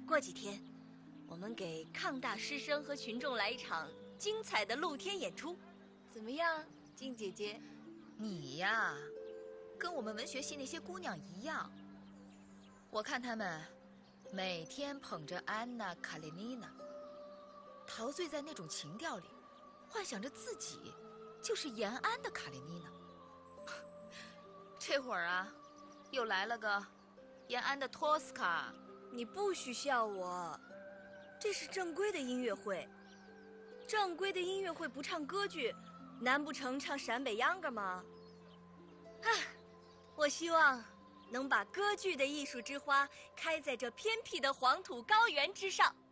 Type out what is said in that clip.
过几天，我们给抗大师生和群众来一场精彩的露天演出，怎么样，静姐姐？ 你呀，跟我们文学系那些姑娘一样，我看她们每天捧着安娜·卡列尼娜，陶醉在那种情调里，幻想着自己就是延安的卡列尼娜。这会儿啊，又来了个延安的托斯卡。 你不许笑我，这是正规的音乐会。正规的音乐会不唱歌剧，难不成唱陕北秧歌吗？我希望能把歌剧的艺术之花开在这偏僻的黄土高原之上。